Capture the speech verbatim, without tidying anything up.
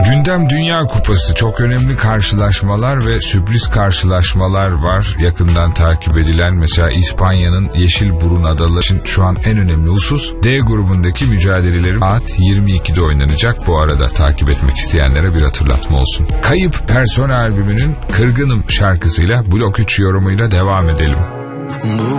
Gündem Dünya Kupası, çok önemli karşılaşmalar ve sürpriz karşılaşmalar var. Yakından takip edilen, mesela İspanya'nın Yeşilburun Adaları için şu an en önemli husus D grubundaki mücadeleleri saat yirmi ikide oynanacak. Bu arada takip etmek isteyenlere bir hatırlatma olsun. Kayıp Persona albümünün Kırgınım şarkısıyla Blok üç yorumuyla devam edelim. Bu